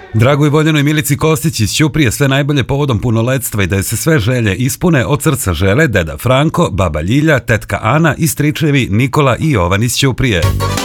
Dragoj voljenoj Milici Kostić iz Ćuprije sve najbolje povodom punoletstva i da je se sve želje ispune od srca žele deda Franko, baba Ljilja, tetka Ana i stričevi Nikola i Jovan iz Ćuprije.